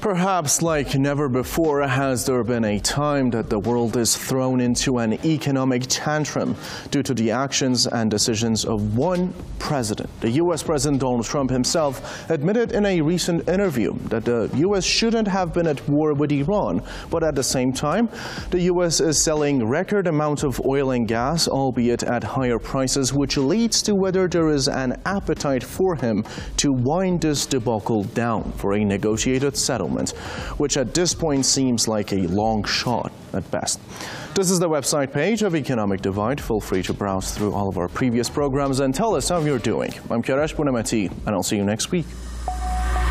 Perhaps like never before has there been a time that the world is thrown into an economic tantrum due to the actions and decisions of one president. The U.S. President Donald Trump himself admitted in a recent interview that the U.S. shouldn't have been at war with Iran, but at the same time, the U.S. is selling record amounts of oil and gas, albeit at higher prices, which leads to whether there is an appetite for him to wind this debacle down for a negotiated settlement, which at this point seems like a long shot at best. This is the website page of Economic Divide. Feel free to browse through all of our previous programs and tell us how you're doing. I'm Kiarash Bunamati, and I'll see you next week.